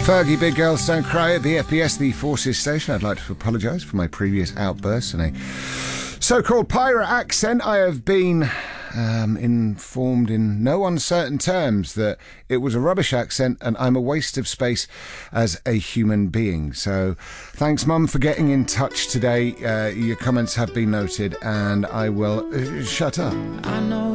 Fergie, Big Girls Don't Cry at the FBS, the Forces station. I'd like to apologise for my previous outbursts and a so-called pirate accent. I have been informed in no uncertain terms that it was a rubbish accent and I'm a waste of space as a human being. So thanks, Mum, for getting in touch today. Your comments have been noted and I will shut up. I know